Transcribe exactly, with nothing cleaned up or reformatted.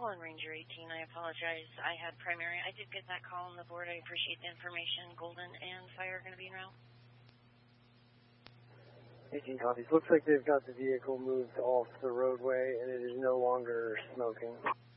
One Ranger eighteen, I apologize. I had primary. I did get that call on the board. I appreciate the information. Golden and Fire are going to be en route. eighteen copies. Looks like they've got the vehicle moved off the roadway and it is no longer smoking.